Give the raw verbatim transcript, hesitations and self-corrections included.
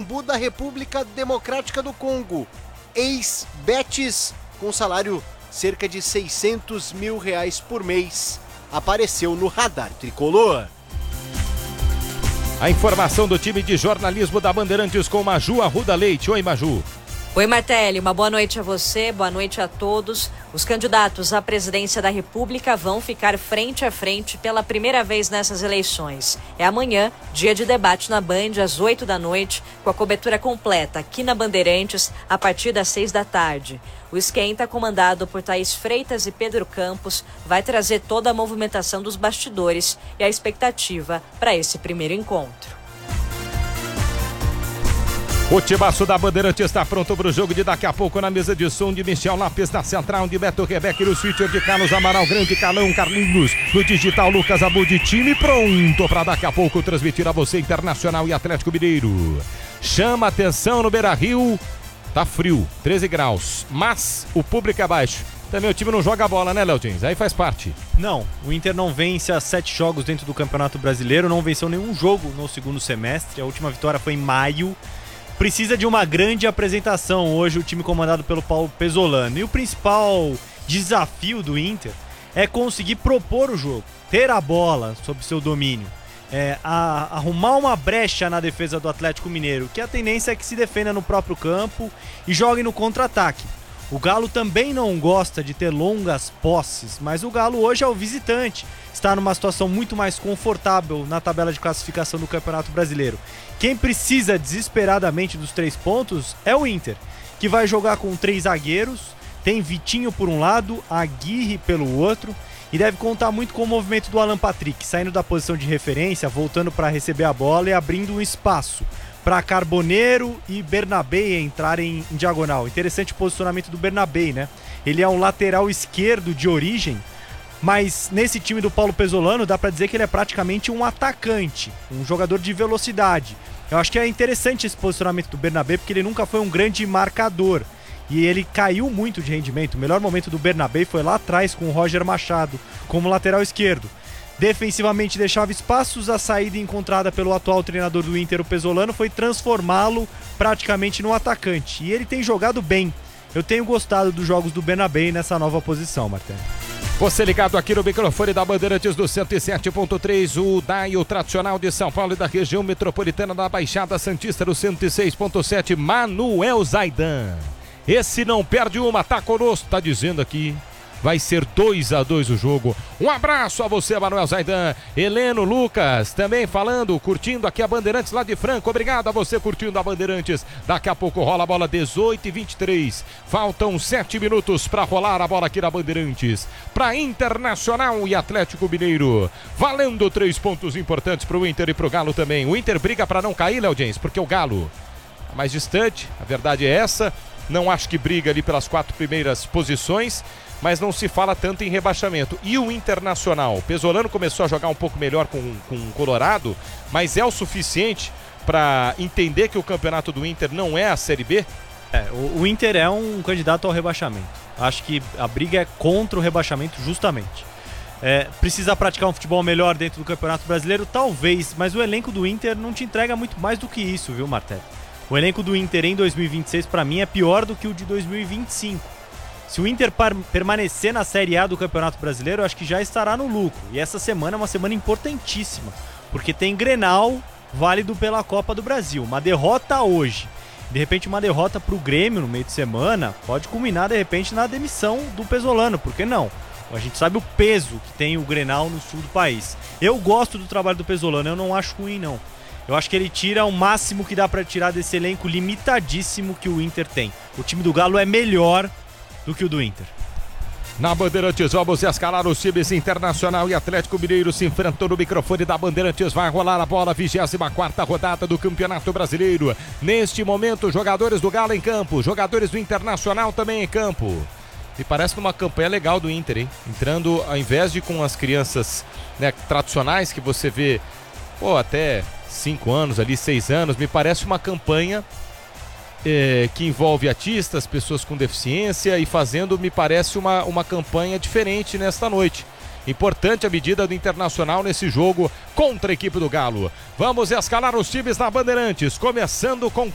Bangu da República Democrática do Congo, ex-Betis, com salário cerca de seiscentos mil reais por mês, apareceu no radar tricolor. A informação do time de jornalismo da Bandeirantes com Maju Arruda Leite. Oi, Maju. Oi, Martelli, uma boa noite a você, boa noite a todos. Os candidatos à presidência da República vão ficar frente a frente pela primeira vez nessas eleições. É amanhã, dia de debate na Band, às oito da noite, com a cobertura completa aqui na Bandeirantes, a partir das seis da tarde. O esquenta, comandado por Thaís Freitas e Pedro Campos, vai trazer toda a movimentação dos bastidores e a expectativa para esse primeiro encontro. O timaço da Bandeirante está pronto para o jogo de daqui a pouco na mesa de som de Michel Lopes, na central de Beto Rebeque, no switcher de Carlos Amaral, Grande Calão, Carlinhos, no digital Lucas Abud, time pronto para daqui a pouco transmitir a você Internacional e Atlético Mineiro. Chama atenção no Beira-Rio, tá frio, treze graus, mas o público é baixo. Também o time não joga bola, né, Léo Diniz? Aí faz parte. Não, o Inter não vence há sete jogos dentro do Campeonato Brasileiro, não venceu nenhum jogo no segundo semestre, a última vitória foi em maio. Precisa de uma grande apresentação hoje, o time comandado pelo Paulo Pesolano. E o principal desafio do Inter é conseguir propor o jogo, ter a bola sob seu domínio, é, a, arrumar uma brecha na defesa do Atlético Mineiro, que a tendência é que se defenda no próprio campo e jogue no contra-ataque. O Galo também não gosta de ter longas posses, mas o Galo hoje é o visitante. Está numa situação muito mais confortável na tabela de classificação do Campeonato Brasileiro. Quem precisa desesperadamente dos três pontos é o Inter, que vai jogar com três zagueiros, tem Vitinho por um lado, Aguirre pelo outro, e deve contar muito com o movimento do Alan Patrick, saindo da posição de referência, voltando para receber a bola e abrindo um espaço para Carboneiro e Bernabé entrarem em diagonal. Interessante o posicionamento do Bernabé, né? Ele é um lateral esquerdo de origem, mas nesse time do Paulo Pesolano dá pra dizer que ele é praticamente um atacante, um jogador de velocidade. Eu acho que é interessante esse posicionamento do Bernabé, porque ele nunca foi um grande marcador e ele caiu muito de rendimento. O melhor momento do Bernabé foi lá atrás com o Roger Machado como lateral esquerdo. Defensivamente deixava espaços, a saída encontrada pelo atual treinador do Inter, o Pesolano, foi transformá-lo praticamente no atacante. E ele tem jogado bem. Eu tenho gostado dos jogos do Bernabé nessa nova posição, Martelo. Você ligado aqui no microfone da Bandeirantes do cento e sete ponto três, o Daio tradicional de São Paulo e da região metropolitana da Baixada Santista do cento e seis ponto sete, Manuel Zaidan. Esse não perde uma, tá conosco, tá dizendo aqui. Vai ser dois a dois o jogo. Um abraço a você, Manuel Zaidan. Heleno Lucas também falando, curtindo aqui a Bandeirantes lá de Franco. Obrigado a você curtindo a Bandeirantes. Daqui a pouco rola a bola, dezoito e vinte e três. Faltam sete minutos para rolar a bola aqui na Bandeirantes. Para Internacional e Atlético Mineiro. Valendo três pontos importantes para o Inter e para o Galo também. O Inter briga para não cair, Léo Diniz, porque o Galo é mais distante. A verdade é essa. Não acho que briga ali pelas quatro primeiras posições, mas não se fala tanto em rebaixamento. E o Internacional? Pesolano começou a jogar um pouco melhor com, com o Colorado, mas é o suficiente para entender que o campeonato do Inter não é a Série B? É, o, o Inter é um candidato ao rebaixamento. Acho que a briga é contra o rebaixamento justamente. É, precisa praticar um futebol melhor dentro do Campeonato Brasileiro? Talvez, mas o elenco do Inter não te entrega muito mais do que isso, viu, Martelo? O elenco do Inter em dois mil e vinte e seis, para mim, é pior do que o de dois mil e vinte e cinco. Se o Inter par- permanecer na Série A do Campeonato Brasileiro, eu acho que já estará no lucro. E essa semana é uma semana importantíssima, porque tem Grenal válido pela Copa do Brasil. Uma derrota hoje, de repente uma derrota para o Grêmio no meio de semana, pode culminar de repente na demissão do Pesolano, por que não? A gente sabe o peso que tem o Grenal no sul do país. Eu gosto do trabalho do Pesolano, eu não acho ruim não. Eu acho que ele tira o máximo que dá para tirar desse elenco limitadíssimo que o Inter tem. O time do Galo é melhor do que o do Inter. Na Bandeirantes, vamos escalar os times. Internacional e Atlético Mineiro se enfrentam no microfone da Bandeirantes. Vai rolar a bola, vigésima quarta rodada do Campeonato Brasileiro. Neste momento, jogadores do Galo em campo, jogadores do Internacional também em campo. Me parece uma campanha legal do Inter, hein? Entrando, ao invés de com as crianças, né, tradicionais que você vê, pô, até cinco anos ali, seis anos, me parece uma campanha é, que envolve artistas, pessoas com deficiência e fazendo, me parece, uma, uma campanha diferente nesta noite. Importante a medida do Internacional nesse jogo contra a equipe do Galo. Vamos escalar os times na Bandeirantes, começando com